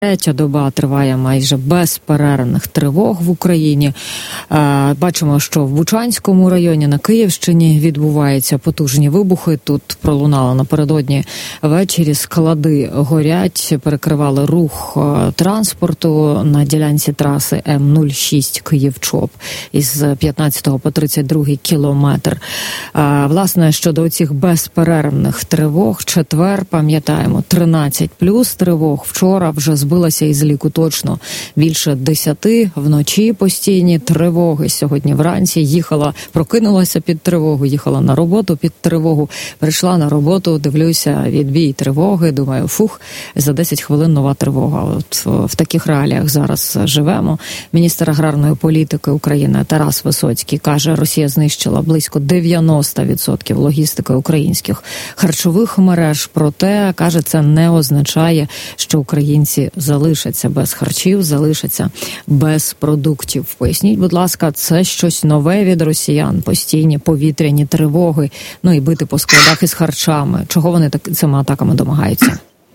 Третя доба триває майже безперервних тривог в Україні. Бачимо, що в Бучанському районі на Київщині відбуваються потужні вибухи. Тут пролунало напередодні ввечері, склади горять, перекривали рух транспорту на ділянці траси М-06 Київ-Чоп із 15 по 32 кілометр. Власне, щодо цих безперервних тривог, четвер, пам'ятаємо, 13+ тривог. Вчора вже збилася із ліку точно більше 10, вночі постійні тривоги. Сьогодні вранці прокинулася під тривогу, їхала на роботу під тривогу, прийшла на роботу, дивлюся, відбій тривоги, думаю, за 10 хвилин нова тривога. От в таких реаліях зараз живемо. Міністр аграрної політики України Тарас Висоцький каже, Росія знищила близько 90% логістики українських харчових мереж, проте, каже, це не означає, що українці залишаться без харчів, залишаться без продуктів. Поясніть, будь ласка, це щось нове від росіян? Постійні повітряні тривоги, і бити по складах із харчами. Чого вони цими атаками домагаються?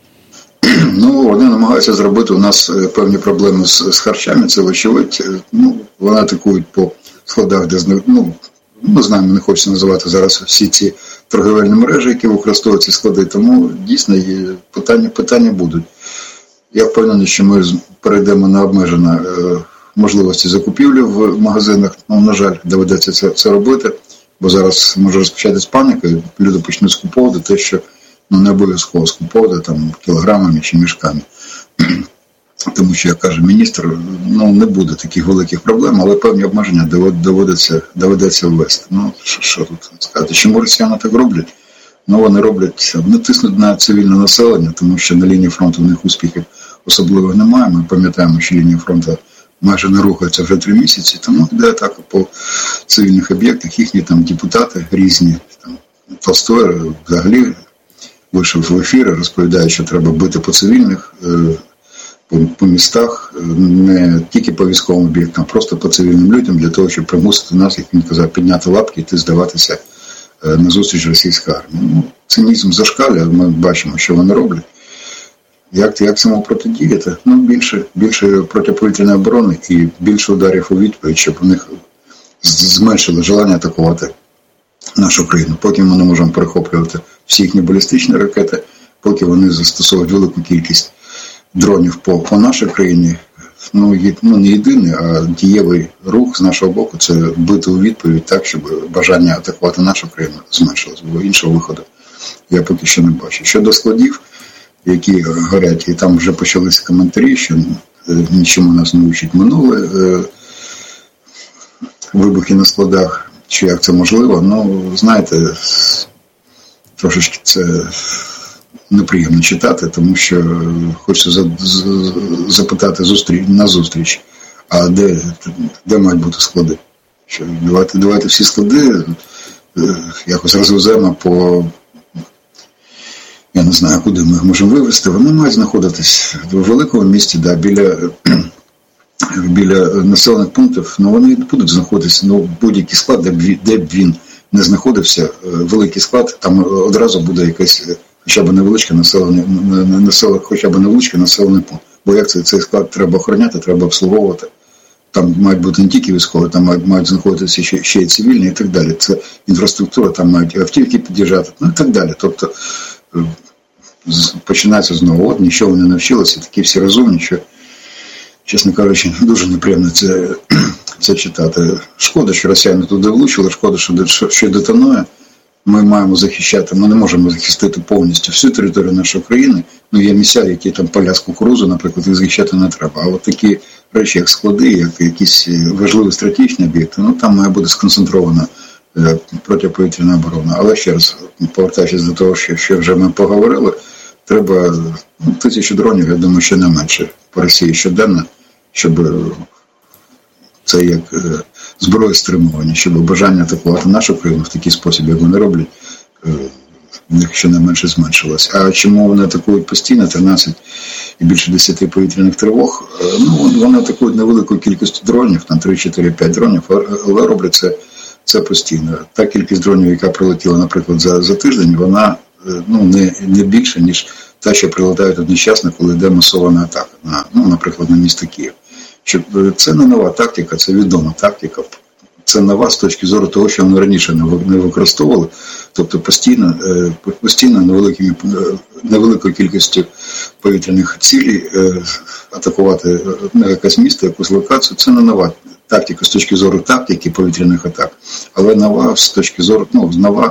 Вони намагаються зробити у нас певні проблеми з харчами, це вочевидь. Вони атакують по складах, де ми знаємо, не хочеться називати зараз всі ці торговельні мережі, які використовують ці склади, тому дійсно питання будуть. Я впевнений, що ми перейдемо на обмежені можливості закупівлі в магазинах. На жаль, доведеться це робити, бо зараз може розпочатись паніка, і люди почнуть скуповувати те, що не обов'язково скуповувати там кілограмами чи мішками. Тому що, як каже міністр, не буде таких великих проблем, але певні обмеження доведеться ввести. Що тут сказати? Чому росіяни так роблять? Вони роблять, не тиснуть на цивільне населення, тому що на лінії фронту в них успіхів особливо немає. Ми пам'ятаємо, що лінія фронту майже не рухається вже 3 місяці, тому йде атака по цивільних об'єктах, їхні там депутати різні. Толстой взагалі вийшов в ефір, розповідає, що треба бити по цивільних, по містах, не тільки по військовим об'єктам, а просто по цивільним людям, для того, щоб примусити нас, як він казав, підняти лапки і йти здаватися на зустріч російської армії. Цинізм зашкалює, ми бачимо, що вони роблять. Як цьому протидіяти? Більше протиповітряної оборони і більше ударів у відповідь, щоб у них зменшили бажання атакувати нашу країну. Поки ми не можемо перехоплювати всі їхні балістичні ракети, поки вони застосовують велику кількість дронів по нашій країні, не єдиний, а дієвий рух з нашого боку – це бити у відповідь так, щоб бажання атакувати нашу країну зменшилось, бо іншого виходу я поки що не бачу. Щодо складів, які горять, і там вже почалися коментарі, що нічому нас не вчить минуле, вибухи на складах, чи як це можливо, знаєте, трошечки це неприємно читати, тому що хочеться запитати на зустріч, а де мають бути склади? Що давайте всі склади якось розвеземо я не знаю, куди ми їх можемо вивезти. Вони мають знаходитись в великому місті, біля населених пунктів, вони будуть знаходитися, будь-який склад, де б він не знаходився, великий склад, там одразу буде якась хоча б невеличке населений пункт. Бо як цей склад треба охороняти, треба обслуговувати. Там мають бути не тільки військові, там мають знаходитися ще й цивільні і так далі. Це інфраструктура, там мають автівки під'їжджати, і так далі. Тобто починається знову. Нічого не навчилися, такі всі розумні, що, чесно кажучи, дуже неприємно це читати. Шкода, що росіяни туди влучили, шкода, що детонує. Ми маємо захищати, ми не можемо захистити повністю всю територію нашої країни. Є місця, які там поля з кукурудзу, наприклад, їх захищати не треба. А от такі речі, як склади, як якісь важливі стратегічні об'єкти, там має бути сконцентрована протиповітряна оборона. Але ще раз, повертаючись до того, що вже ми поговорили, треба 1000 дронів, я думаю, що не менше по Росії щоденно, щоб це як зброя стримування, щоб бажання атакувати нашу країну в такий спосіб, як вони роблять, в них щонайменше зменшилось. А чому вони атакують постійно, 13 і більше 10 повітряних тривог? Вони атакують невелику кількість дронів, там 3-4-5 дронів, але роблять це постійно. Та кількість дронів, яка прилетіла, наприклад, за тиждень, вона не більше, ніж та ще прилетають одночасно, коли йде масована атака, наприклад, на місто Київ. Це не нова тактика, це відома тактика. Це нова з точки зору того, що вони раніше не використовували. Тобто постійно невеликою кількістю повітряних цілей атакувати якесь місто, якусь локацію. Це не нова тактика з точки зору тактики повітряних атак, але нова з точки зору, нова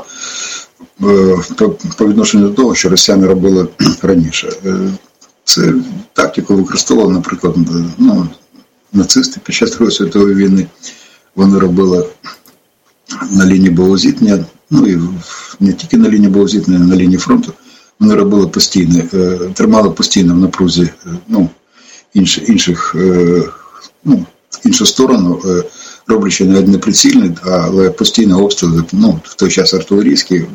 по відношенню до того, що росіяни робили раніше. Це тактику використовували, наприклад, нацисти під час Другої світової війни. Вони робили на лінії боєзіткнення, і не тільки на лінії боєзіткнення, а на лінії фронту. Вони робили постійно, тримали постійно в напрузі іншу сторону, роблячи навіть не прицільний, але постійно обстріли, в той час артилерійські.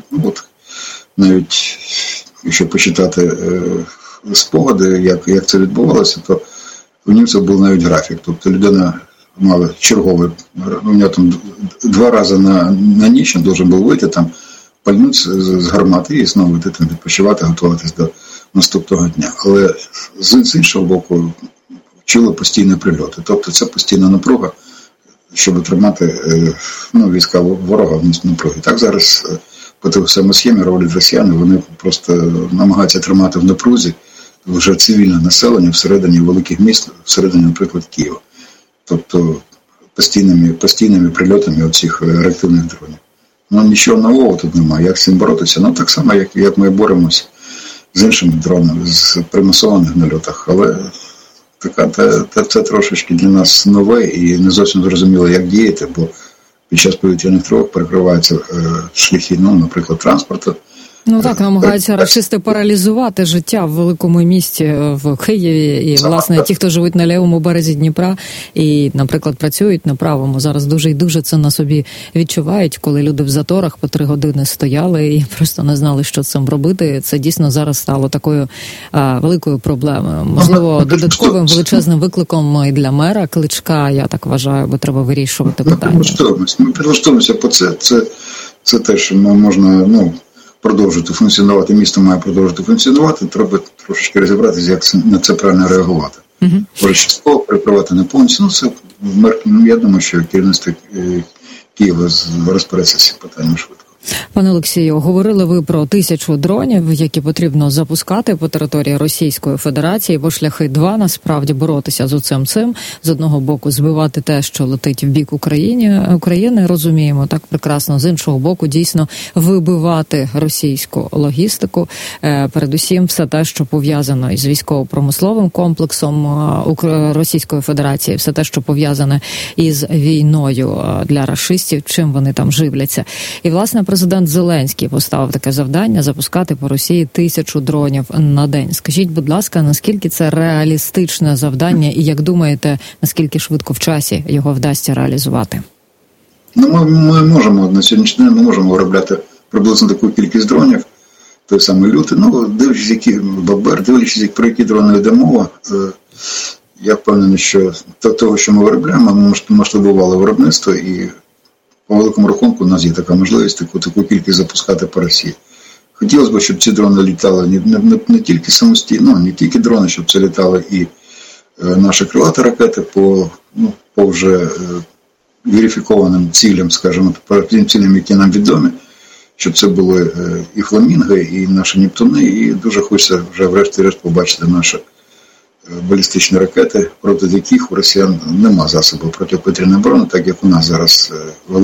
Навіть якщо почитати спогади, як це відбувалося, то у німців був навіть графік. Тобто людина мала черговий, у нього там 2 рази на ніч він должен був вийти, там пальнути з гармати і знову йти там відпочивати, готуватись до наступного дня. Але з іншого боку чули постійні прильоти. Тобто це постійна напруга, щоб тримати війська ворога в напругі. Так зараз по тій самій схемі роблять росіяни, вони просто намагаються тримати в напрузі вже цивільне населення всередині великих міст, всередині, наприклад, Києва. Тобто постійними прильотами оцих реактивних дронів. Нічого нового тут немає. Як з цим боротися? Так само, як ми боремося з іншими дронами, з примусованих нальотах. Але це трошечки для нас нове і не зовсім зрозуміло, як діяти, бо під час повітряних тривог перекриваються шляхи, наприклад, транспорту. Намагаються рашисти паралізувати життя в великому місті в Києві. І, власне, ті, хто живуть на лівому березі Дніпра і, наприклад, працюють на правому, зараз дуже і дуже це на собі відчувають, коли люди в заторах по 3 години стояли і просто не знали, що з цим робити. Це дійсно зараз стало такою великою проблемою. Можливо, додатковим величезним викликом і для мера Кличка, я так вважаю, бо треба вирішувати питання. Ми підлаштовуємося по це. Це те, що можна, продовжити функціонувати, місто має продовжити функціонувати, треба трошечки розібратися, як на це правильно реагувати. Частково перекривати не повністю. Я думаю, що керівництво Києва розбереться з цим питанням швидко. Пане Олексію, говорили ви про 1000 дронів, які потрібно запускати по території Російської Федерації, бо шляхи 2, насправді, боротися з оцим цим. З одного боку, збивати те, що летить в бік України, розуміємо, так прекрасно. З іншого боку, дійсно, вибивати російську логістику. Передусім, все те, що пов'язано із військово-промисловим комплексом Російської Федерації, все те, що пов'язане із війною для рашистів, чим вони там живляться. І, власне, президент Зеленський поставив таке завдання запускати по Росії 1000 дронів на день. Скажіть, будь ласка, наскільки це реалістичне завдання і, як думаєте, наскільки швидко в часі його вдасться реалізувати? Ми можемо на сьогоднішній день виробляти приблизно таку кількість дронів, той самий лютий. Дивлячись, про які дрони йде мова, я впевнений, що того, що ми виробляємо, ми масштабували виробництво і по великому рахунку у нас є така можливість таку кількість запускати по Росії. Хотілося б, щоб ці дрони літали не тільки самостійно, не тільки дрони, щоб це літали і наші крилаті ракети по вже верифікованим цілям, скажімо, по тим цілям, які нам відомі, щоб це були і фламінги, і наші Нептуни, і дуже хочеться вже врешті-решт побачити наші балістичні ракети, проти яких у росіян нема засобів протиповітряної оборони, так як у нас зараз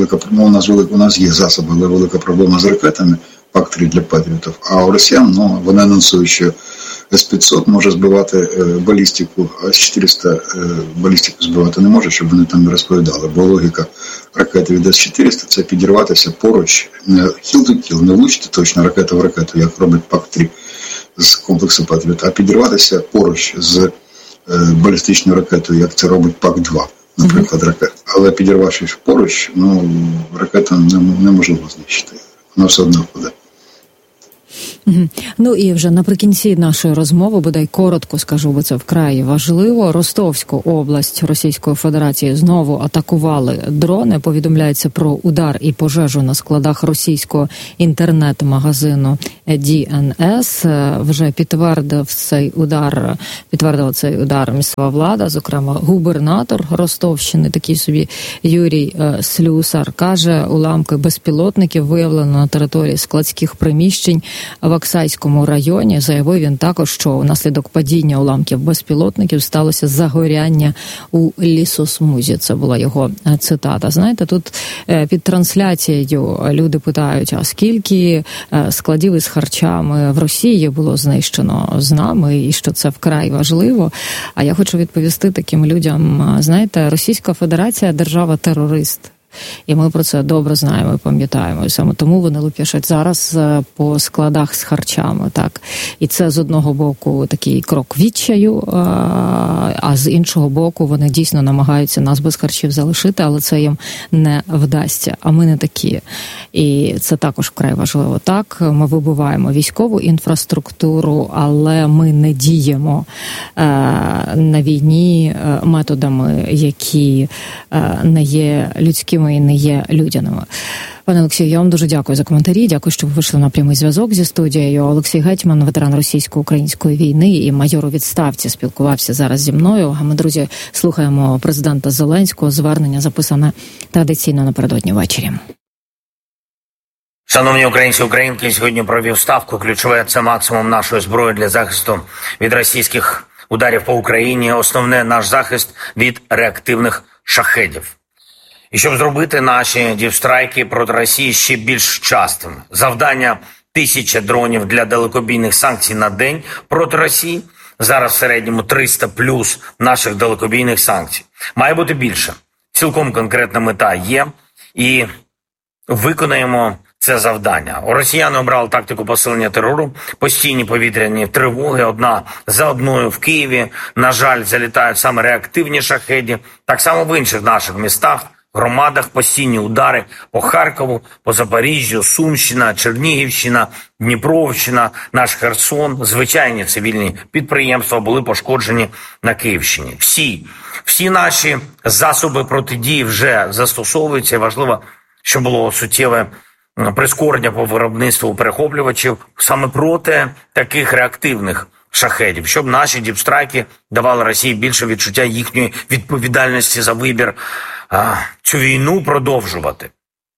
у нас є засоби, але велика проблема з ракетами, ПАК-3 для Патріотів, а у росіян, вони анонсують, що С-500 може збивати балістику, а С-400 балістику збивати не може, щоб вони там не розповідали, бо логіка ракети від С-400 – це підірватися поруч, не kill-to-kill, не влучити точно ракету в ракету, як робить ПАК-3 з комплексу Патріот, а підірватися поруч з балістичною ракетою, як це робить ПАК-2, наприклад, ракет. Але підірвавшись поруч, ракету неможливо знищити. Вона все одно впаде. Ну і вже наприкінці нашої розмови, бодай коротко скажу, бо це вкрай важливо. Ростовську область Російської Федерації знову атакували дрони. Повідомляється про удар і пожежу на складах російського інтернет-магазину DNS. Вже підтвердила цей удар місцева влада, зокрема губернатор Ростовщини, такий собі Юрій Слюсар, каже, уламки безпілотників виявлено на території складських приміщень в Аксайському районі. Заявив він також, що внаслідок падіння уламків безпілотників сталося загоряння у лісосмузі. Це була його цитата. Знаєте, тут під трансляцією люди питають, а скільки складів із харчами в Росії було знищено з нами, і що це вкрай важливо. А я хочу відповісти таким людям, знаєте, Російська Федерація – держава-терорист. І ми про це добре знаємо і пам'ятаємо. І саме тому вони луп'яшать зараз по складах з харчами. Так. І це з одного боку такий крок відчаю, а з іншого боку вони дійсно намагаються нас без харчів залишити, але це їм не вдасться. А ми не такі. І це також вкрай важливо. Так, ми вибиваємо військову інфраструктуру, але ми не діємо на війні методами, які не є людськими і не є людяними. Пане Олексію, я вам дуже дякую за коментарі. Дякую, що ви вийшли на прямий зв'язок зі студією. Олексій Гетьман, ветеран російсько-української війни і майор у відставці, спілкувався зараз зі мною. А ми, друзі, слухаємо президента Зеленського. Звернення записане традиційно напередодні ввечері. Шановні українці і українки, сьогодні провів ставку. Ключове – це максимум нашої зброї для захисту від російських ударів по Україні. Основне – наш захист від реактивних шахедів. І щоб зробити наші діпстрайки проти Росії ще більш частими. Завдання 1000 дронів для далекобійних санкцій на день проти Росії. Зараз в середньому 300 плюс наших далекобійних санкцій. Має бути більше. Цілком конкретна мета є. І виконаємо це завдання. Росіяни обрали тактику посилення терору, постійні повітряні тривоги, одна за одною в Києві. На жаль, залітають саме реактивні шахеди. Так само в інших наших містах, громадах постійні удари по Харкову, по Запоріжжю, Сумщина, Чернігівщина, Дніпровщина, наш Херсон. Звичайні цивільні підприємства були пошкоджені на Київщині. Всі наші засоби протидії вже застосовуються. І важливо, щоб було суттєве прискорення по виробництву перехоплювачів саме проти таких реактивних шахедів, щоб наші діпстрайки давали Росії більше відчуття їхньої відповідальності за вибір цю війну продовжувати.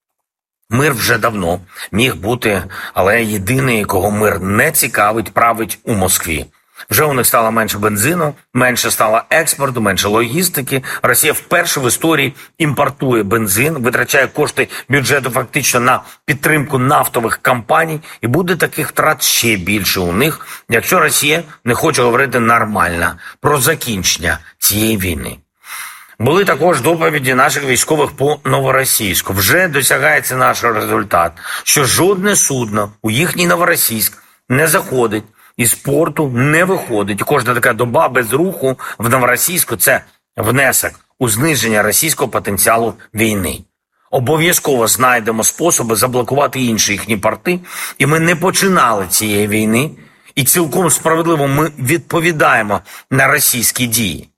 Мир вже давно міг бути, але єдиний, кого мир не цікавить, править у Москві. Вже у них стало менше бензину, менше стало експорту, менше логістики. Росія вперше в історії імпортує бензин, витрачає кошти бюджету фактично на підтримку нафтових компаній. І буде таких втрат ще більше у них, якщо Росія не хоче говорити нормально про закінчення цієї війни. Були також доповіді наших військових по Новоросійську. Вже досягається наш результат, що жодне судно у їхній Новоросійськ не заходить, із порту не виходить. І кожна така доба без руху в Новоросійську – це внесок у зниження російського потенціалу війни. Обов'язково знайдемо способи заблокувати інші їхні порти. І ми не починали цієї війни. І цілком справедливо ми відповідаємо на російські дії.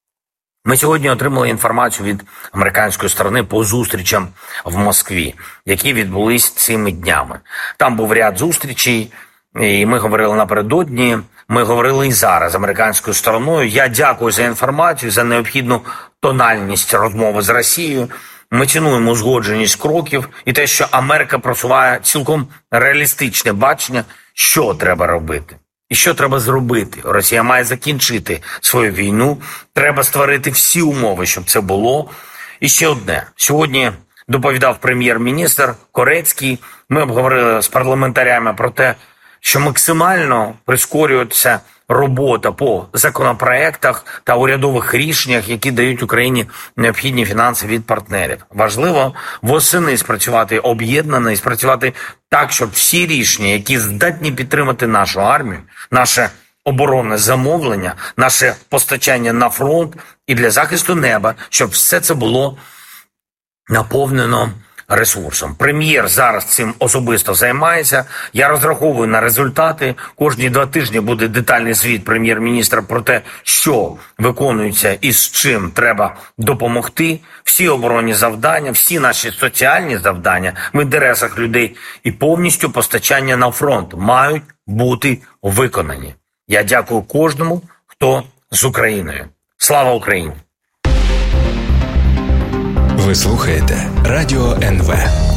Ми сьогодні отримали інформацію від американської сторони по зустрічам в Москві, які відбулись цими днями. Там був ряд зустрічей, і ми говорили напередодні, ми говорили і зараз з американською стороною. Я дякую за інформацію, за необхідну тональність розмови з Росією. Ми цінуємо узгодженість кроків і те, що Америка просуває цілком реалістичне бачення, що треба робити. І що треба зробити? Росія має закінчити свою війну. Треба створити всі умови, щоб це було. І ще одне. Сьогодні доповідав прем'єр-міністр Корецький. Ми обговорили з парламентарями про те, що максимально прискорюється робота по законопроектах та урядових рішеннях, які дають Україні необхідні фінанси від партнерів. Важливо восени спрацювати об'єднано і спрацювати так, щоб всі рішення, які здатні підтримати нашу армію, наше оборонне замовлення, наше постачання на фронт і для захисту неба, щоб все це було наповнено ресурсом. Прем'єр зараз цим особисто займається. Я розраховую на результати. Кожні 2 тижні буде детальний звіт прем'єр-міністра про те, що виконується і з чим треба допомогти. Всі оборонні завдання, всі наші соціальні завдання в інтересах людей і повністю постачання на фронт мають бути виконані. Я дякую кожному, хто з Україною. Слава Україні! Ви слухаєте Радіо НВ.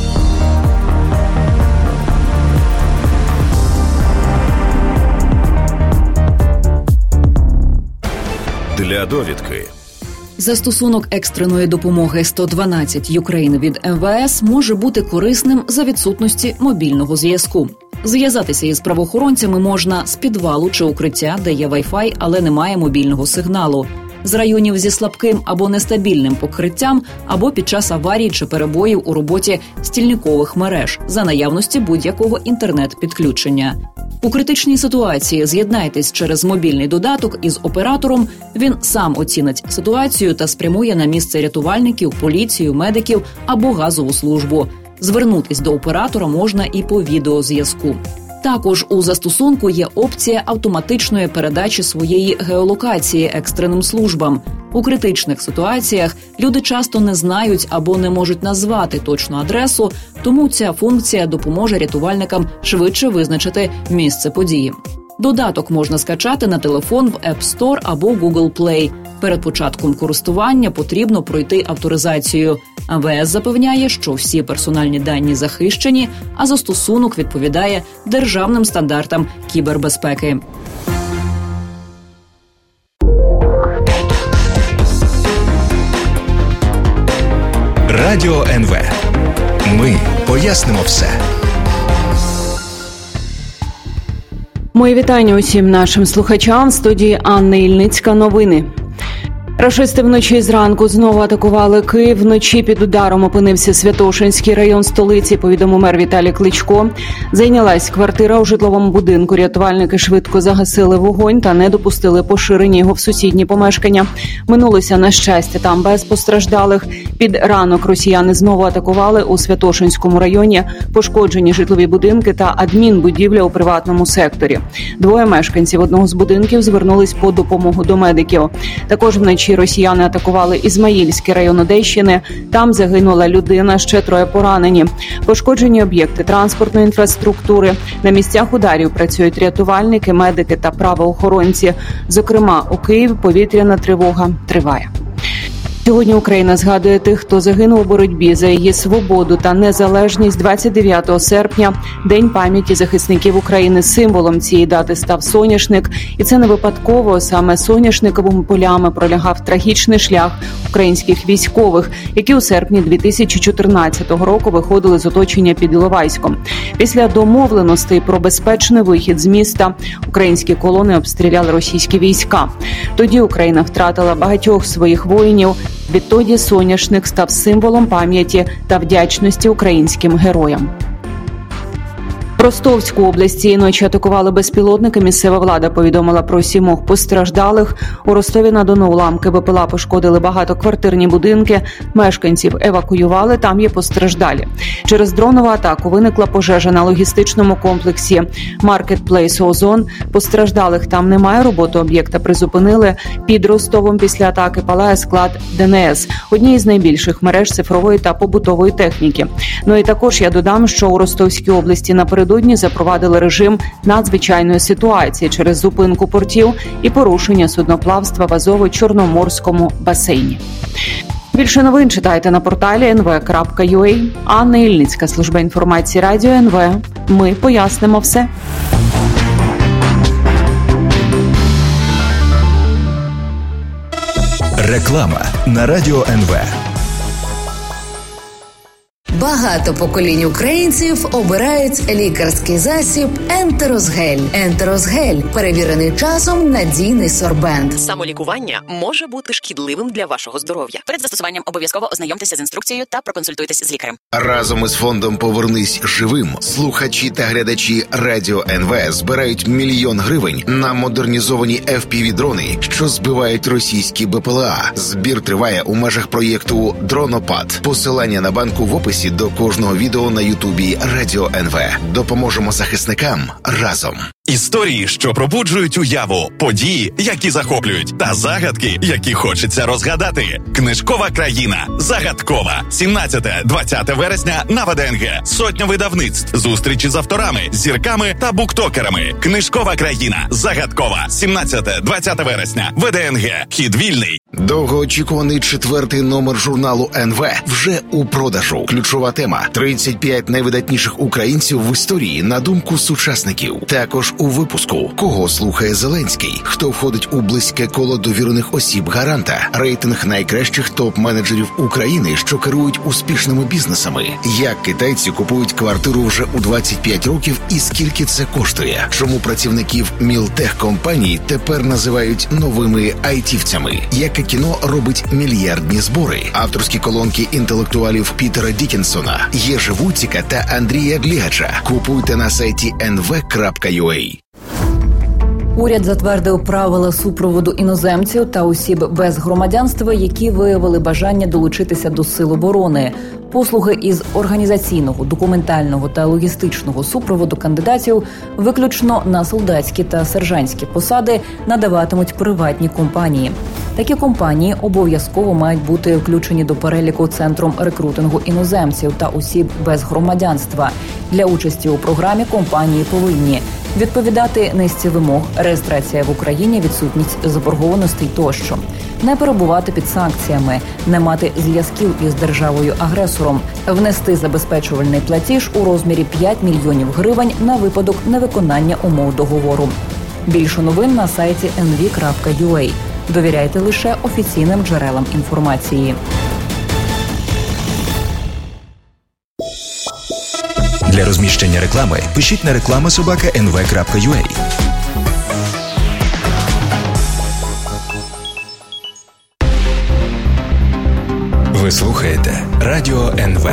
Для довідки. Застосунок екстреної допомоги 112 Ukraine від МВС може бути корисним за відсутності мобільного зв'язку. Зв'язатися із правоохоронцями можна з підвалу чи укриття, де є Wi-Fi, але немає мобільного сигналу, з районів зі слабким або нестабільним покриттям, або під час аварій чи перебоїв у роботі стільникових мереж за наявності будь-якого інтернет-підключення. У критичній ситуації з'єднайтесь через мобільний додаток із оператором, він сам оцінить ситуацію та спрямує на місце рятувальників, поліцію, медиків або газову службу. Звернутись до оператора можна і по відеозв'язку. Також у застосунку є опція автоматичної передачі своєї геолокації екстреним службам. У критичних ситуаціях люди часто не знають або не можуть назвати точну адресу, тому ця функція допоможе рятувальникам швидше визначити місце події. Додаток можна скачати на телефон в App Store або Google Play. Перед початком користування потрібно пройти авторизацію. МВС запевняє, що всі персональні дані захищені, а застосунок відповідає державним стандартам кібербезпеки. Радіо НВ. Ми пояснимо все. Мої вітання усім нашим слухачам. В студії Анна Ільницька. Новини. Рашисти вночі зранку знову атакували Київ. Вночі під ударом опинився Святошинський район столиці, повідомив мер Віталій Кличко. Зайнялась квартира у житловому будинку. Рятувальники швидко загасили вогонь та не допустили поширення його в сусідні помешкання. Минулося, на щастя, там без постраждалих. Під ранок росіяни знову атакували у Святошинському районі пошкоджені житлові будинки та адмінбудівля у приватному секторі. 2 мешканців одного з будинків звернулись по допомогу до медиків. Також вночі росіяни атакували Ізмаїльський район Одещини. Там загинула людина, ще 3 поранені. Пошкоджені об'єкти транспортної інфраструктури. На місцях ударів працюють рятувальники, медики та правоохоронці. Зокрема, у Києві повітряна тривога триває. Сьогодні Україна згадує тих, хто загинув у боротьбі за її свободу та незалежність. 29 серпня – День пам'яті захисників України. Символом цієї дати став соняшник. І це не випадково. Саме соняшниковими полями пролягав трагічний шлях українських військових, які у серпні 2014 року виходили з оточення під Іловайськом. Після домовленостей про безпечний вихід з міста українські колони обстріляли російські війська. Тоді Україна втратила багатьох своїх воїнів. Відтоді соняшник став символом пам'яті та вдячності українським героям. Ростовську область цієї ночі атакували безпілотники. Місцева влада повідомила про 7 постраждалих. У Ростові-на-Дону уламки БПЛА пошкодили багатоквартирні будинки. Мешканців евакуювали, там є постраждалі. Через дронову атаку виникла пожежа на логістичному комплексі Marketplace Озон. Постраждалих там немає, роботу об'єкта призупинили. Під Ростовом після атаки палає склад ДНС, однієї з найбільших мереж цифрової та побутової техніки. Ну і також я додам, що у Ростовській області напередодні запровадили режим надзвичайної ситуації через зупинку портів і порушення судноплавства в Азово-Чорноморському басейні. Більше новин читайте на порталі nv.ua. Анна Ільницька, служба інформації Радіо НВ. Ми пояснимо все. Реклама на Радіо НВ. Багато поколінь українців обирають лікарський засіб Ентерозгель. Ентерозгель – перевірений часом надійний сорбент. Самолікування може бути шкідливим для вашого здоров'я. Перед застосуванням обов'язково ознайомтеся з інструкцією та проконсультуйтесь з лікарем. Разом із фондом «Повернись живим» слухачі та глядачі Радіо НВ збирають 1 мільйон гривень на модернізовані FPV-дрони, що збивають російські БПЛА. Збір триває у межах проєкту «Дронопад». Посилання на банку в описі до кожного відео на Ютубі Радіо НВ. Допоможемо захисникам разом. Історії, що пробуджують уяву, події, які захоплюють, та загадки, які хочеться розгадати. Книжкова країна. Загадкова. 17-20 вересня на ВДНГ. Сотня видавництв. Зустрічі з авторами, зірками та буктокерами. Книжкова країна. Загадкова. 17-20 вересня. ВДНГ. Вхід вільний. Довгоочікуваний 4-й номер журналу НВ вже у продажу. Ключова тема – 35 найвидатніших українців в історії на думку сучасників. Також у випуску «Кого слухає Зеленський?», хто входить у близьке коло довірених осіб гаранта, рейтинг найкращих топ-менеджерів України, що керують успішними бізнесами, як китайці купують квартиру вже у 25 років і скільки це коштує, чому працівників мілтехкомпаній тепер називають новими айтівцями, яке кіно робить мільярдні збори, авторські колонки інтелектуалів Пітера Дікінсона, Єжи Вуціка та Андрія Глігача. Купуйте на сайті nv.ua. Уряд затвердив правила супроводу іноземців та осіб без громадянства, які виявили бажання долучитися до Сил оборони. Послуги із організаційного, документального та логістичного супроводу кандидатів виключно на солдатські та сержантські посади надаватимуть приватні компанії. Такі компанії обов'язково мають бути включені до переліку Центром рекрутингу іноземців та осіб без громадянства. Для участі у програмі компанії повинні відповідати низці вимог: реєстрація в Україні, відсутність заборгованостей тощо, не перебувати під санкціями, не мати зв'язків із державою-агресором, внести забезпечувальний платіж у розмірі 5 мільйонів гривень на випадок невиконання умов договору. Більше новин на сайті nv.ua. Довіряйте лише офіційним джерелам інформації. Для розміщення реклами пишіть на reklama@nv.ua. Ви слухаєте Радіо НВ.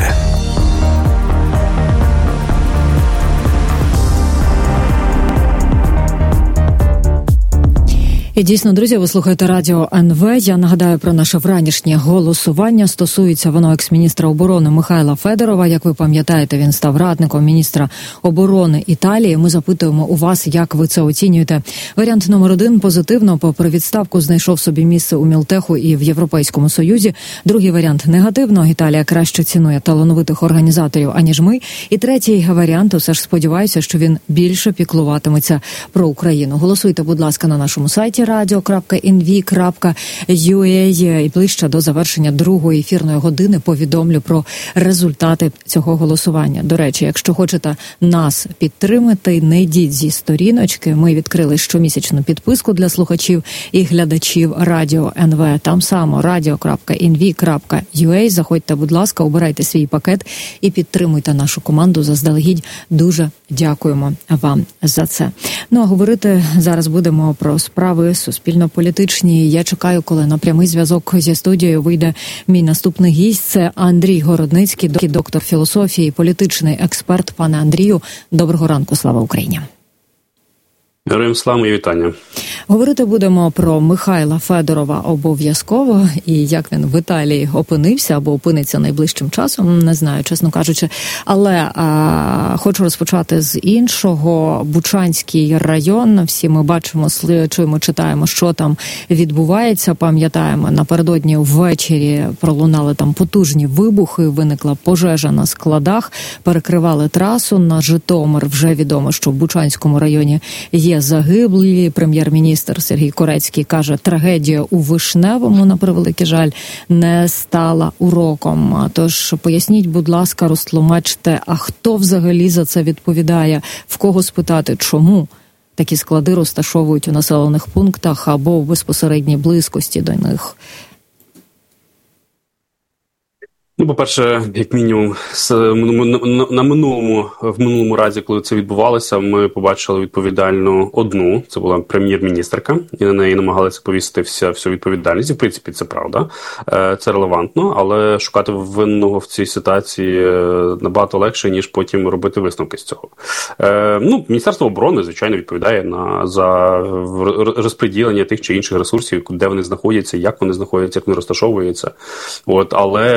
І дійсно, друзі, ви слухаєте Радіо НВ. Я нагадаю про наше вранішнє голосування. Стосується воно екс-міністра оборони Михайла Федорова. Як ви пам'ятаєте, він став радником міністра оборони Італії. Ми запитуємо у вас, як ви це оцінюєте. Варіант номер 1 – позитивно. Попри відставку знайшов собі місце у Мілтеху і в Європейському Союзі. Другий варіант – негативно. Італія краще цінує талановитих організаторів, аніж ми. І третій варіант – усе ж сподіваюся, що він більше піклуватиметься про Україну. Голосуйте, будь ласка, на нашому сайті radio.nv.ua. І ближче до завершення другої ефірної години повідомлю про результати цього голосування. До речі, якщо хочете нас підтримати, не йдіть зі сторіночки. Ми відкрили щомісячну підписку для слухачів і глядачів Радіо НВ. Там само radio.nv.ua. Заходьте, будь ласка, обирайте свій пакет і підтримуйте нашу команду. Заздалегідь дуже дякуємо вам за це. Ну, а говорити зараз будемо про справи суспільно-політичні. Я чекаю, коли на прямий зв'язок зі студією вийде мій наступний гість. Це Андрій Городницький, доктор філософії, політичний експерт. Пане Андрію, доброго ранку, слава Україні. Героям слава і вітання. Говорити будемо про Михайла Федорова обов'язково, і як він в Італії опинився або опиниться найближчим часом, не знаю, чесно кажучи. Але хочу розпочати з іншого. Бучанський район. Всі ми бачимо, чуємо, читаємо, що там відбувається. Пам'ятаємо, напередодні ввечері пролунали там потужні вибухи, виникла пожежа на складах, перекривали трасу на Житомир. Вже відомо, що в Бучанському районі є загиблі. Прем'єр-міністр Сергій Корецький каже, трагедія у Вишневому, на превеликий жаль, не стала уроком. Тож поясніть, будь ласка, розтлумачте, а хто взагалі за це відповідає? В кого спитати, чому такі склади розташовують у населених пунктах або в безпосередній близькості до них? Ну, по-перше, як мінімум, в минулому разі, коли це відбувалося, ми побачили відповідальну одну, це була прем'єр-міністерка, і на неї намагалися повісити всю відповідальність. І, в принципі, це правда, це релевантно, але шукати винного в цій ситуації набагато легше, ніж потім робити висновки з цього. Міністерство оборони, звичайно, відповідає за розподілення тих чи інших ресурсів, де вони знаходяться, як вони знаходяться, як вони розташовуються. Але в цьому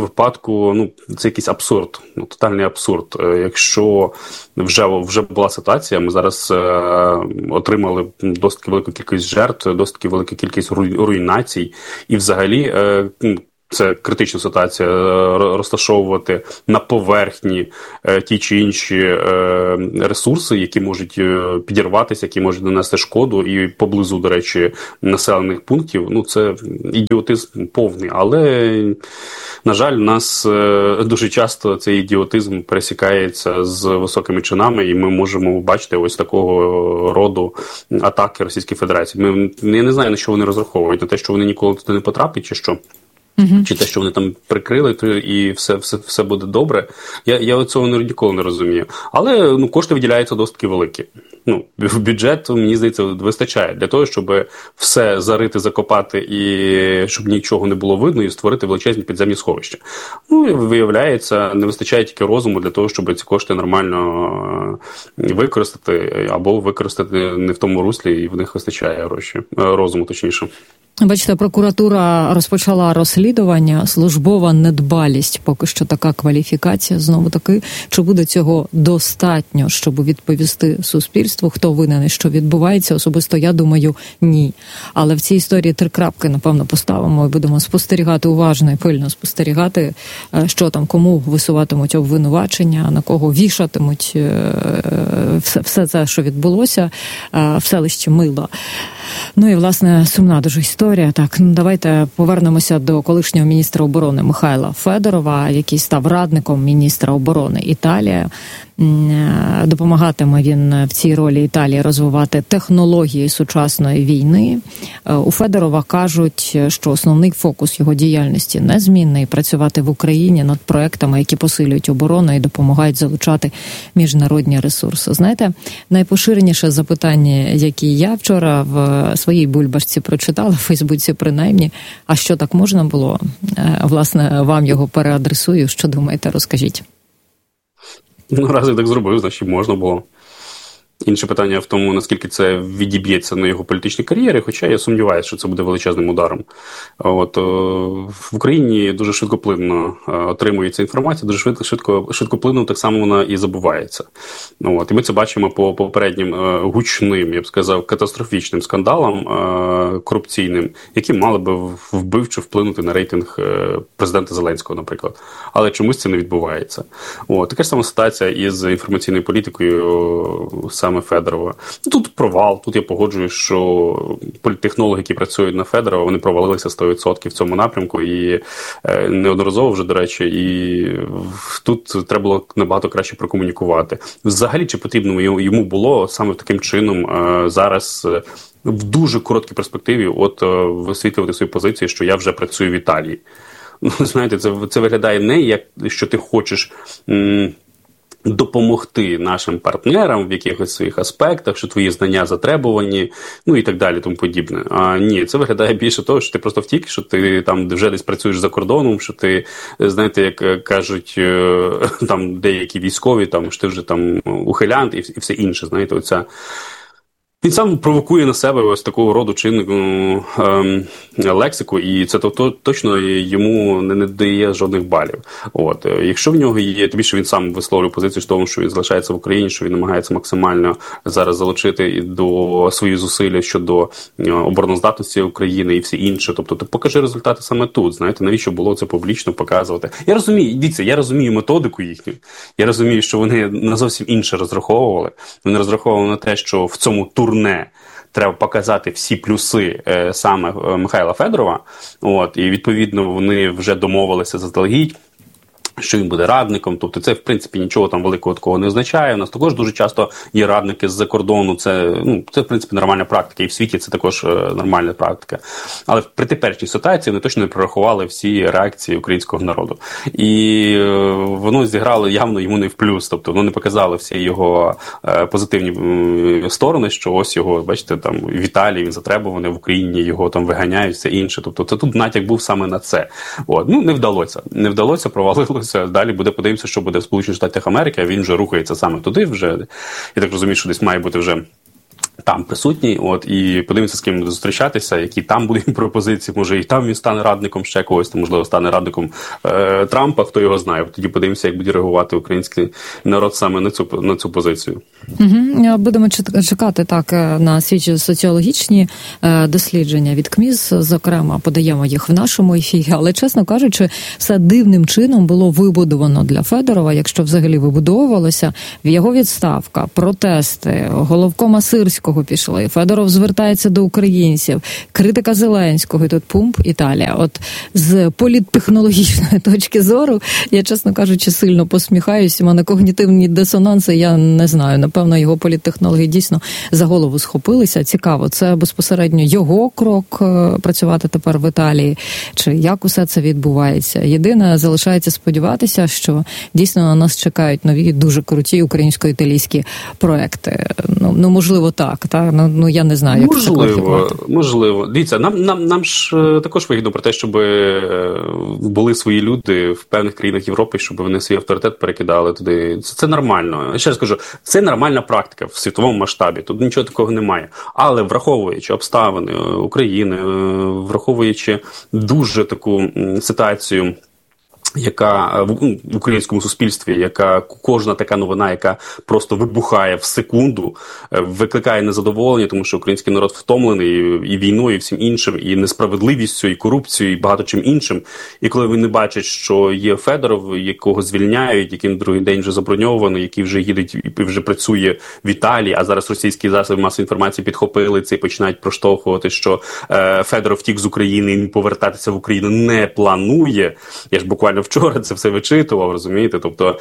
випадку, це якийсь абсурд, тотальний абсурд. Якщо вже була ситуація, ми зараз отримали досить велику кількість жертв, досить велику кількість руйнацій, і взагалі це критична ситуація, розташовувати на поверхні ті чи інші ресурси, які можуть підірватися, які можуть нанести шкоду, і поблизу, до речі, населених пунктів, це ідіотизм повний. Але, на жаль, у нас дуже часто цей ідіотизм пересікається з високими чинами, і ми можемо бачити ось такого роду атаки Російської Федерації. Я не знаю, на що вони розраховують, на те, що вони ніколи туди не потраплять, чи що? Чи те, що вони там прикрили, і все буде добре. Я цього ніколи не розумію. Але кошти виділяються досить великі. Бюджет, мені здається, вистачає для того, щоб все зарити, закопати, і щоб нічого не було видно, і створити величезні підземні сховища. І виявляється, не вистачає тільки розуму для того, щоб ці кошти нормально використати, або використати не в тому руслі, і в них вистачає розуму, точніше. Бачите, прокуратура розпочала розслідування, службова недбалість, поки що така кваліфікація, знову таки, чи буде цього достатньо, щоб відповісти суспільству, хто винен, що відбувається, особисто я думаю, ні. Але в цій історії 3 крапки, напевно, поставимо і будемо спостерігати уважно і пильно спостерігати, що там, кому висуватимуть обвинувачення, на кого вішатимуть все це, що відбулося в селищі Мила. І, власне, сумна дуже історія. Так, давайте повернемося до колишнього міністра оборони Михайла Федорова, який став радником міністра оборони Італії. Допомагатиме він в цій ролі Італії розвивати технології сучасної війни. У Федорова кажуть, що основний фокус його діяльності незмінний – працювати в Україні над проектами, які посилюють оборону і допомагають залучати міжнародні ресурси. Знаєте, найпоширеніше запитання, які я вчора в своїй бульбашці прочитала, в Фейсбуці принаймні, а що так можна було? Власне, вам його переадресую. Що думаєте, розкажіть. Раз я так зробив, значить можна було. Інше питання в тому, наскільки це відіб'ється на його політичній кар'єрі, хоча я сумніваюся, що це буде величезним ударом. В Україні дуже швидкоплинно отримується інформація, дуже швидкоплинно так само вона і забувається. І ми це бачимо по попереднім гучним, я б сказав, катастрофічним скандалам корупційним, які мали би вбивчо вплинути на рейтинг президента Зеленського, наприклад. Але чомусь це не відбувається. Така ж сама ситуація із інформаційною політикою саме Федорова. Тут провал, тут я погоджуюсь, що політтехнологи, які працюють на Федорова, вони провалилися 100% в цьому напрямку, і неодноразово вже, до речі, і тут треба було набагато краще прокомунікувати. Взагалі, чи потрібно йому було саме таким чином зараз в дуже короткій перспективі висвітлювати свою позицію, що я вже працюю в Італії. Знаєте, це виглядає не як, що ти хочеш допомогти нашим партнерам в якихось своїх аспектах, що твої знання затребувані, і так далі, тому подібне. А ні, це виглядає більше того, що ти просто втік, що ти там вже десь працюєш за кордоном, що ти, знаєте, як кажуть там деякі військові, там, що ти вже там ухилянт і все інше, знаєте, оця. Він сам провокує на себе ось такого роду чинну лексику, і це точно йому не дає жодних балів. Якщо в нього є, тим більше він сам висловлює позицію з того, що він залишається в Україні, що він намагається максимально зараз залучити до свої зусилля щодо обороноздатності України і все інше. Тобто ти покажи результати саме тут, знаєте, навіщо було це публічно показувати. Я розумію, дивіться, я розумію методику їхню, я розумію, що вони на зовсім інше розраховували. Вони розраховували на те, що в цьому турне треба показати всі плюси саме Михайла Федорова, і відповідно вони вже домовилися заздалегідь, що він буде радником, тобто це, в принципі, нічого там великого такого не означає. У нас також дуже часто є радники з-за кордону, це, в принципі, нормальна практика, і в світі це також нормальна практика. Але при теперішній ситуації вони точно не прорахували всі реакції українського народу. І воно зіграло явно йому не в плюс, тобто воно не показало всі його позитивні сторони, що ось його, бачите, там в Італії він затребуваний, в Україні його там виганяють, все інше. Тобто це тут натяк був саме на це. Не вдалося, провалилося. Далі подивимося, що буде в Сполучених Штатах Америки, а він вже рухається саме туди вже. Я так розумію, що десь має бути вже там присутній, і подивимося, з ким буде зустрічатися, які там будуть пропозиції, може і там він стане радником ще когось, то, можливо, стане радником Трампа, хто його знає. Тоді подивимося, як буде реагувати український народ саме на цю позицію. Будемо чекати так на свіжі соціологічні дослідження від КМІС, зокрема, подаємо їх в нашому ефірі, але, чесно кажучи, все дивним чином було вибудовано для Федорова, якщо взагалі вибудовувалося, в його відставка, протести, головкома Сирського пішли, Федоров звертається до українців, критика Зеленського, і тут пумп, Італія. От з політтехнологічної точки зору, я, чесно кажучи, сильно посміхаюся, у мене когнітивні дисонанси, я не знаю, напевно, його політтехнологи дійсно за голову схопилися. Цікаво, це безпосередньо його крок працювати тепер в Італії, чи як усе це відбувається. Єдине, залишається сподіватися, що дійсно на нас чекають нові, дуже круті українсько-італійські проекти. Ну можливо, так, я не знаю, як це кваліфікувати. Можливо. Дивіться, нам ж також вигідно про те, щоб були свої люди в певних країнах Європи, щоб вони свій авторитет перекидали туди. Це нормально. Я ще раз кажу, це нормальна практика в світовому масштабі. Тут нічого такого немає. Але враховуючи обставини України, враховуючи дуже таку ситуацію, яка в українському суспільстві, яка кожна така новина, яка просто вибухає в секунду, викликає незадоволення, тому що український народ втомлений і війною, і всім іншим, і несправедливістю, і корупцією, і багато чим іншим. І коли вони бачать, що є Федоров, якого звільняють, який другий день вже заброньований, який вже їде і вже працює в Італії, а зараз російські засоби масової інформації підхопили це і починають проштовхувати, що Федоров втік з України і повертатися в Україну не планує. Я ж буквально вчора це все вичитував, розумієте? Тобто,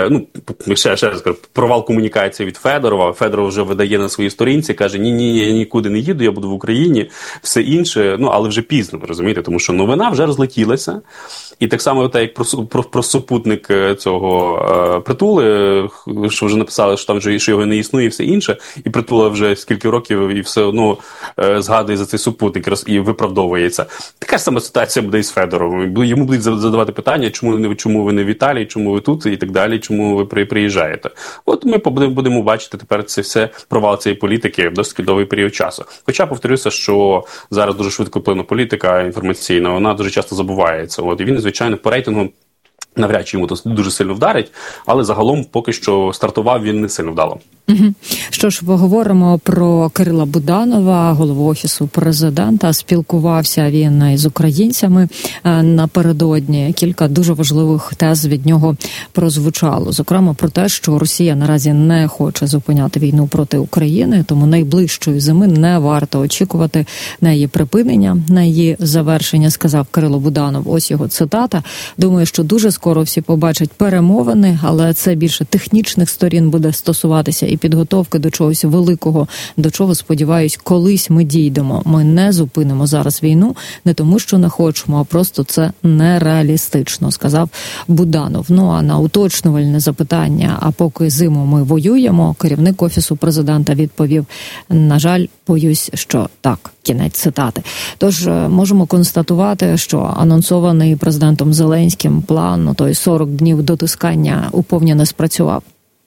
ще раз кажу, провал комунікації від Федорова. Федоров вже видає на своїй сторінці, каже, ні, я нікуди не їду, я буду в Україні, все інше, але вже пізно, розумієте? Тому що новина вже розлетілася. І так само, як про супутник цього Притули, що вже написали, що там вже що його не існує і все інше, і Притула вже скільки років і все одно згадує за цей супутник і виправдовується. Така ж сама ситуація буде і з Федоровим. Йому будуть задавати питання, чому ви не в Італії, чому ви тут і так далі, чому ви приїжджаєте. От ми будемо бачити тепер це все, провал цієї політики в досить довгий період часу. Хоча, повторюся, що зараз дуже швидко вплине політика інформаційна, вона дуже часто забувається. І він, звичайно, по рейтингу навряд чи йому то дуже сильно вдарить, але загалом поки що стартував він не сильно вдало. Що ж, поговоримо про Кирила Буданова, голову Офісу Президента. Спілкувався він із українцями напередодні. Кілька дуже важливих тез від нього прозвучало. Зокрема, про те, що Росія наразі не хоче зупиняти війну проти України, тому найближчої зими не варто очікувати на її припинення, на її завершення, сказав Кирило Буданов. Ось його цитата. Думаю, що дуже скоро всі побачать перемовини, але це більше технічних сторін буде стосуватися і підготовки до чогось великого, до чого, сподіваюсь, колись ми дійдемо. Ми не зупинимо зараз війну, не тому, що не хочемо, а просто це нереалістично, сказав Буданов. А на уточнювальне запитання, а поки зиму ми воюємо, керівник Офісу Президента відповів, на жаль, боюсь, що так. Кінець цитати. Тож можемо констатувати, що анонсований президентом Зеленським план, той 40 днів дотискання уповні не спрацював.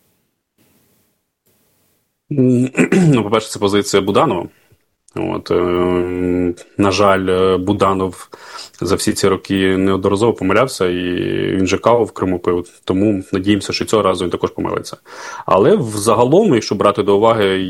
По-перше, це позиція Буданова. На жаль, Буданов за всі ці роки неодноразово помилявся, і він же каву в Криму пив, тому надіємося, що цього разу він також помилиться. Але взагалом, якщо брати до уваги,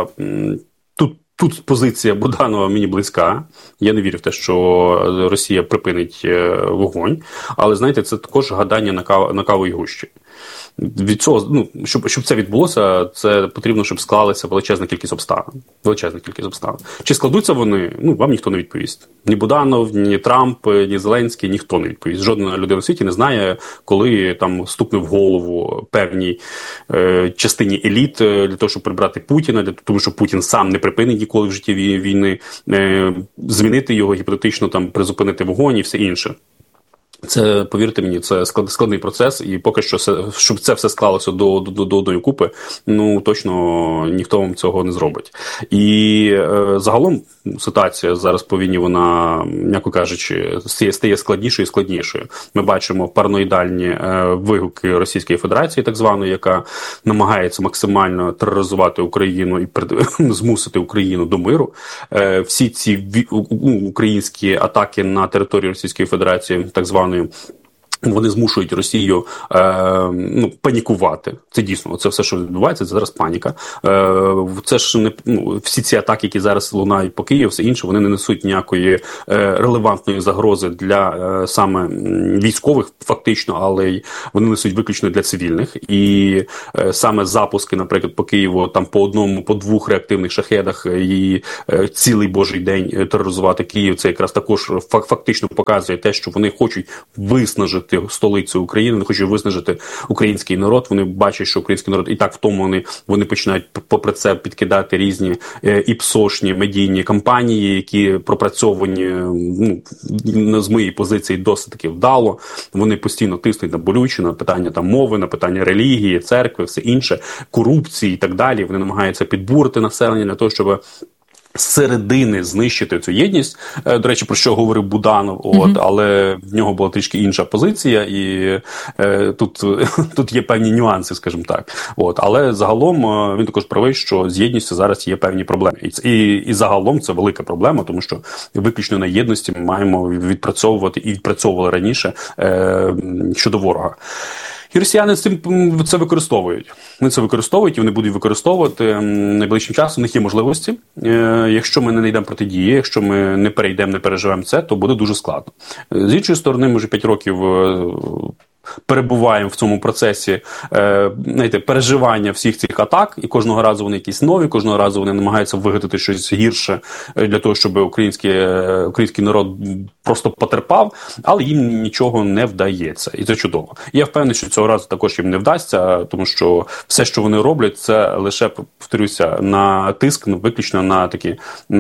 Тут позиція Буданова мені близька. Я не вірю в те, що Росія припинить вогонь. Але, знаєте, це також гадання на каву і гущі. Від цього, щоб це відбулося, це потрібно, щоб склалася величезна кількість обставин. Чи складуться вони? Вам ніхто не відповість. Ні Буданов, ні Трамп, ні Зеленський, ніхто не відповість. Жодна людина в світі не знає, коли там стукне в голову певній частині еліт для того, щоб прибрати Путіна, тому що Путін сам не припинить ніколи в житті війни, змінити його гіпотетично, там призупинити вогонь і все інше. Це, повірте мені, це складний процес, і поки що, щоб це все склалося до одної купи, ну, точно ніхто вам цього не зробить. І загалом ситуація зараз по війні, вона, м'яко кажучи, стає складнішою і складнішою. Ми бачимо параноїдальні вигуки Російської Федерації, так званої, яка намагається максимально тероризувати Україну і змусити Україну до миру. Всі ці українські атаки на територію Російської Федерації, так званої, вони змушують Росію панікувати. Це дійсно, це все, що відбувається, це зараз паніка. Це ж не всі ці атаки, які зараз лунають по Києву, все інше, вони не несуть ніякої релевантної загрози для саме військових, фактично, але й вони несуть виключно для цивільних. І саме запуски, наприклад, по Києву, там по одному, по двох реактивних шахедах і цілий божий день тероризувати Київ, це якраз також фактично показує те, що вони хочуть виснажити столицю України, вони хочуть виснажити український народ, вони бачать, що український народ і так втомлений, вони починають попри це підкидати різні іпсошні медійні кампанії, які пропрацьовані, з моєї позиції досить таки вдало, вони постійно тиснуть на болючі, на питання там мови, на питання релігії, церкви, все інше, корупції і так далі, вони намагаються підбурити населення для того, щоб зсередини знищити цю єдність. До речі, про що говорив Буданов, але в нього була трішки інша позиція, і тут є певні нюанси, скажімо так. Але загалом він також правий, що з єдністю зараз є певні проблеми. І загалом це велика проблема, тому що виключно на єдності ми маємо відпрацьовувати і відпрацьовували раніше щодо ворога. І росіяни це використовують. Вони це використовують, і вони будуть використовувати найближчим часом. У них є можливості. Якщо ми не знайдемо протидії, якщо ми не перейдемо, не переживемо це, то буде дуже складно. З іншої сторони, ми вже 5 років перебуваємо в цьому процесі, переживання всіх цих атак, і кожного разу вони якісь нові, кожного разу вони намагаються вигадати щось гірше для того, щоб український народ просто потерпав, але їм нічого не вдається. І це чудово. І я впевнений, що цього разу також їм не вдасться, тому що все, що вони роблять, це лише, повторюся, на тиск, виключно на такі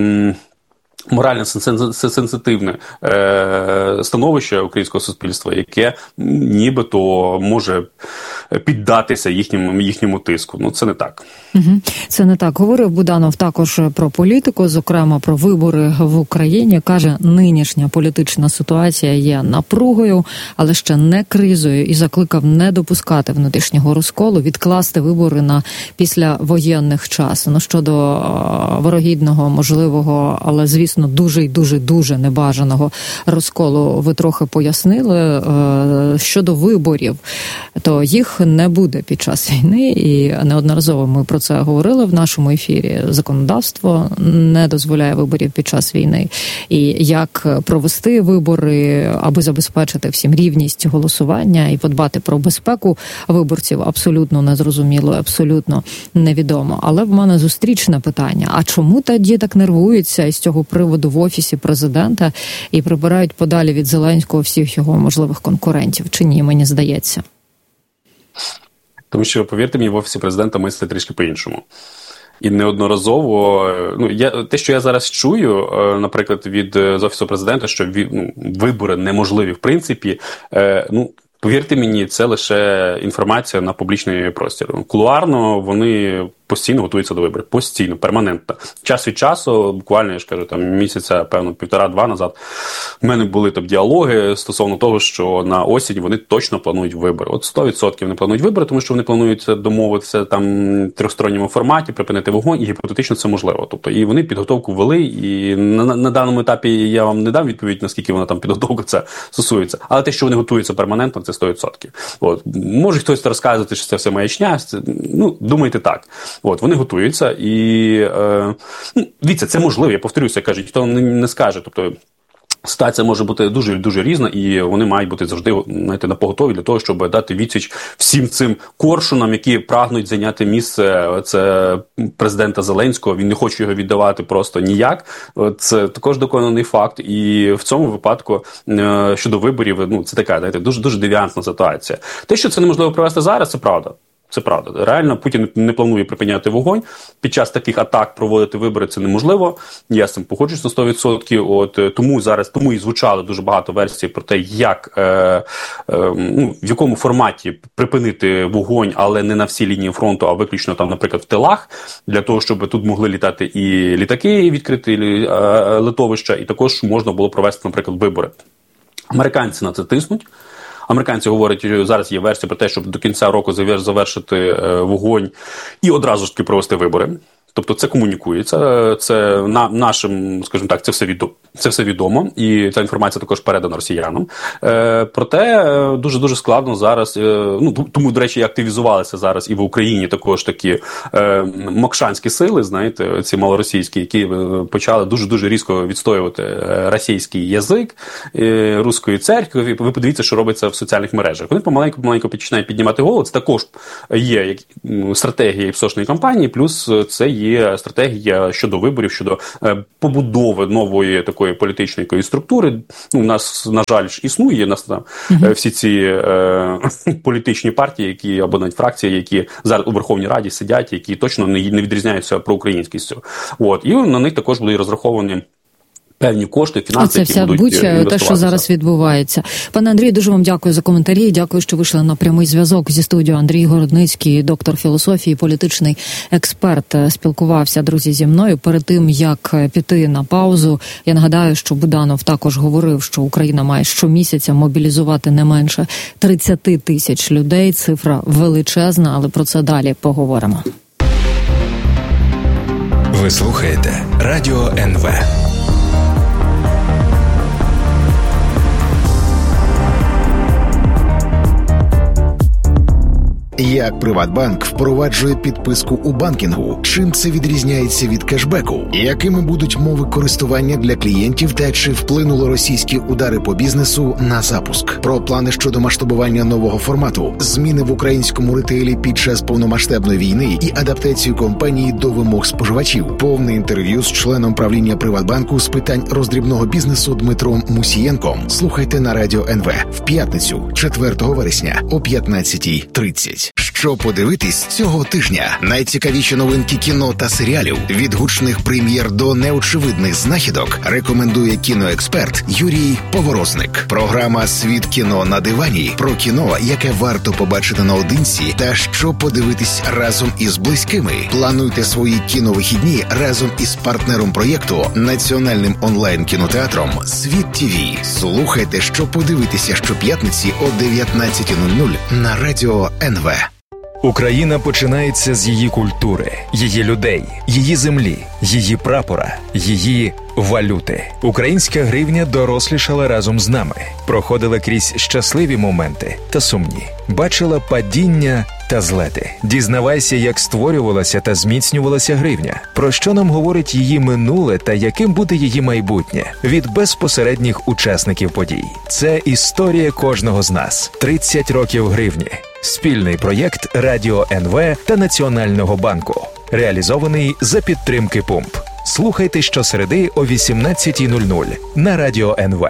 морально сенситивне становище українського суспільства, яке нібито може піддатися їхньому тиску. Це не так. Це не так. Говорив Буданов також про політику, зокрема про вибори в Україні. Каже, нинішня політична ситуація є напругою, але ще не кризою, і закликав не допускати внутрішнього розколу, відкласти вибори на післявоєнних час. Щодо вирогідного, можливого, але, звісно, дуже і дуже небажаного розколу ви трохи пояснили. Щодо виборів, то їх не буде під час війни, і неодноразово ми про це говорили в нашому ефірі. Законодавство не дозволяє виборів під час війни. І як провести вибори, аби забезпечити всім рівність голосування і подбати про безпеку виборців, абсолютно незрозуміло, абсолютно невідомо. Але в мене зустрічне питання. А чому тоді так нервуються із цього приводу в Офісі Президента і прибирають подалі від Зеленського всіх його можливих конкурентів? Чи ні, мені здається? Тому що, повірте мені, в Офісі Президента мислять трішки по-іншому. І неодноразово, те, що я зараз чую, наприклад, від Офісу Президента, що вибори неможливі в принципі, повірте мені, це лише інформація на публічний простір. Кулуарно вони постійно готуються до виборів. Постійно, перманентно. Час від часу, буквально, я ж кажу, там місяця, певно, 1,5-2 назад, в мене були там діалоги стосовно того, що на осінь вони точно планують вибори. 100% вони планують вибори, тому що вони планують домовитися там в трьохсторонньому форматі, припинити вогонь, і гіпотетично це можливо. Тобто, і вони підготовку ввели, і на даному етапі я вам не дам відповідь, наскільки вона там підготовка це стосується. Але те, що вони готуються перманентно, це 100%. Може хтось розказувати, що це все маячня, думайте так. Вони готуються і, дивіться, це можливо, я повторюся, кажуть, ніхто не скаже, тобто ситуація може бути дуже різна, і вони мають бути завжди, на поготові для того, щоб дати відсіч всім цим коршунам, які прагнуть зайняти місце президента Зеленського. Він не хоче його віддавати просто ніяк. Це також доконаний факт. І в цьому випадку щодо виборів, це така, дуже девіантна ситуація. Те, що це неможливо провести зараз, це правда. Це правда. Реально, Путін не планує припиняти вогонь. Під час таких атак проводити вибори – це неможливо. Я з цим погоджуюсь на 100%. Тому і звучало дуже багато версій про те, як, в якому форматі припинити вогонь, але не на всій лінії фронту, а виключно там, наприклад, в тилах, для того, щоб тут могли літати і літаки, відкриті литовища, і також можна було провести, наприклад, вибори. Американці на це тиснуть. Американці говорять, зараз є версія про те, щоб до кінця року завершити вогонь і одразу ж таки провести вибори. Тобто це комунікується, це нашим, скажімо так, це все відомо, і ця інформація також передана росіянам. Проте дуже-дуже складно зараз, тому, до речі, активізувалися зараз і в Україні також такі мокшанські сили, знаєте, ці малоросійські, які почали дуже-дуже різко відстоювати російський язик, руської церкви. Ви подивіться, що робиться в соціальних мережах. Вони помаленьку починають піднімати голос. Також є стратегія ПСОшної кампанії, плюс це є стратегія щодо виборів, щодо побудови нової такої політичної структури. У нас, на жаль, ж існує всі ці політичні партії, або навіть фракції, які зараз у Верховній Раді сидять, які точно не відрізняються проукраїнськістю. І на них також були розраховані певні кошти, фінанси, які будуть інвестуватися. Оце вся буча, те, що зараз відбувається. Пане Андрію, дуже вам дякую за коментарі. Дякую, що вийшли на прямий зв'язок зі студією. Андрій Городницький, доктор філософії, політичний експерт, спілкувався, друзі, зі мною. Перед тим, як піти на паузу, я нагадаю, що Буданов також говорив, що Україна має щомісяця мобілізувати не менше 30 тисяч людей. Цифра величезна, але про це далі поговоримо. Ви слухаєте Радіо НВ. Як Приватбанк впроваджує підписку у банкінгу? Чим це відрізняється від кешбеку? Якими будуть мови користування для клієнтів та чи вплинули російські удари по бізнесу на запуск? Про плани щодо масштабування нового формату, зміни в українському ретейлі під час повномасштабної війни і адаптацію компанії до вимог споживачів. Повне інтерв'ю з членом правління Приватбанку з питань роздрібного бізнесу Дмитром Мусієнком. Слухайте на Радіо НВ в п'ятницю, 4 вересня о 15:30. Що подивитись цього тижня? Найцікавіші новинки кіно та серіалів, від гучних прем'єр до неочевидних знахідок, рекомендує кіноексперт Юрій Поворозник. Програма «Світ кіно на дивані» про кіно, яке варто побачити наодинці, та що подивитись разом із близькими. Плануйте свої кіновихідні разом із партнером проєкту, національним онлайн-кінотеатром «Світ ТВ». Слухайте, що подивитися щоп'ятниці о 19:00 на Радіо НВ. Україна починається з її культури, її людей, її землі, її прапора, її валюти. Українська гривня дорослішала разом з нами, проходила крізь щасливі моменти та сумні, бачила падіння та злети. Дізнавайся, як створювалася та зміцнювалася гривня, про що нам говорить її минуле та яким буде її майбутнє від безпосередніх учасників подій. Це історія кожного з нас. 30 років гривні. Спільний проєкт Радіо НВ та Національного банку. Реалізований за підтримки ПУМП. Слухайте щосереди о 18:00 на Радіо НВ.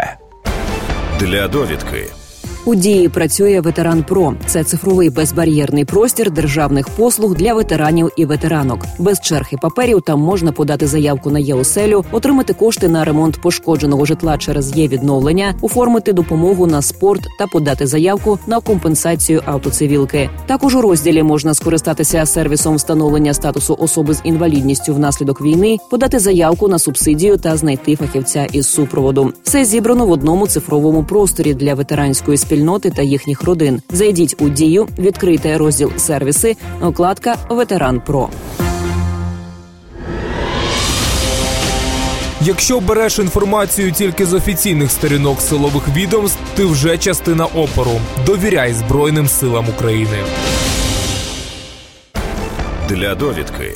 Для довідки. У Дії працює Ветеран Про. Це цифровий безбар'єрний простір державних послуг для ветеранів і ветеранок. Без черг і паперів там можна подати заявку на Є-оселю, отримати кошти на ремонт пошкодженого житла через Є-відновлення, оформити допомогу на спорт та подати заявку на компенсацію автоцивілки. Також у розділі можна скористатися сервісом встановлення статусу особи з інвалідністю внаслідок війни, подати заявку на субсидію та знайти фахівця із супроводу. Все зібрано в одному цифровому просторі для ветеранської спільноти та їхніх родин. Зайдіть у Дію, відкрийте розділ «Сервіси», вкладка «Ветеран Про». Якщо береш інформацію тільки з офіційних сторінок силових відомств, ти вже частина опору. Довіряй Збройним силам України. Для довідки.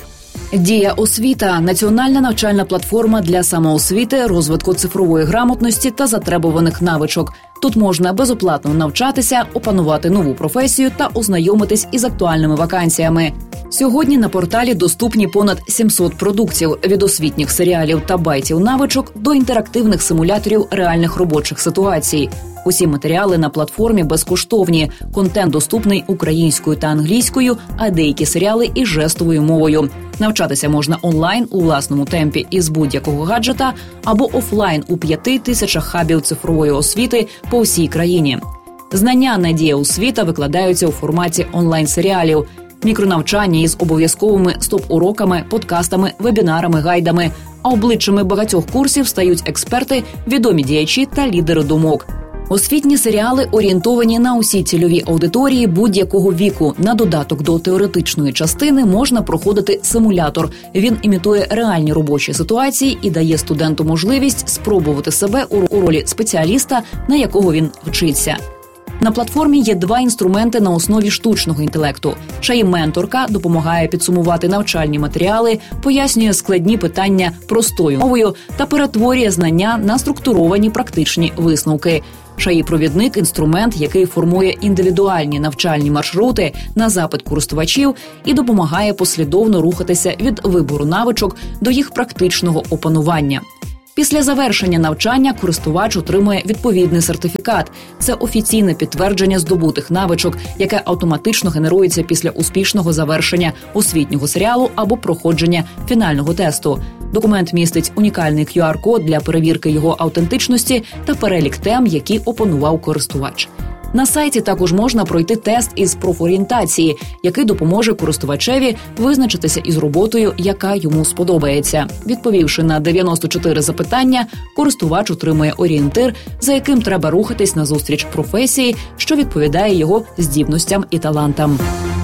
Дія освіта – національна навчальна платформа для самоосвіти, розвитку цифрової грамотності та затребуваних навичок. Тут можна безоплатно навчатися, опанувати нову професію та ознайомитись із актуальними вакансіями. Сьогодні на порталі доступні понад 700 продуктів – від освітніх серіалів та байтів навичок до інтерактивних симуляторів реальних робочих ситуацій. Усі матеріали на платформі безкоштовні, контент доступний українською та англійською, а деякі серіали і жестовою мовою. Навчатися можна онлайн у власному темпі із будь-якого гаджета або офлайн у 5000 хабів цифрової освіти по всій країні. Знання на Дія освіта викладаються у форматі онлайн-серіалів, мікронавчання із обов'язковими стоп-уроками, подкастами, вебінарами, гайдами. А обличчями багатьох курсів стають експерти, відомі діячі та лідери думок. Освітні серіали орієнтовані на усі цільові аудиторії будь-якого віку. На додаток до теоретичної частини можна проходити симулятор. Він імітує реальні робочі ситуації і дає студенту можливість спробувати себе у ролі спеціаліста, на якого він вчиться. На платформі є 2 інструменти на основі штучного інтелекту. Шаї-менторка допомагає підсумувати навчальні матеріали, пояснює складні питання простою мовою та перетворює знання на структуровані практичні висновки. Шаї-провідник – інструмент, який формує індивідуальні навчальні маршрути на запит користувачів і допомагає послідовно рухатися від вибору навичок до їх практичного опанування. Після завершення навчання користувач отримує відповідний сертифікат. Це офіційне підтвердження здобутих навичок, яке автоматично генерується після успішного завершення освітнього серіалу або проходження фінального тесту. Документ містить унікальний QR-код для перевірки його автентичності та перелік тем, які опанував користувач. На сайті також можна пройти тест із профорієнтації, який допоможе користувачеві визначитися із роботою, яка йому сподобається. Відповівши на 94 запитання, користувач отримує орієнтир, за яким треба рухатись назустріч професії, що відповідає його здібностям і талантам.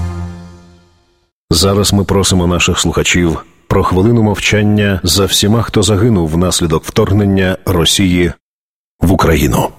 Зараз ми просимо наших слухачів про хвилину мовчання за всіма, хто загинув внаслідок вторгнення Росії в Україну.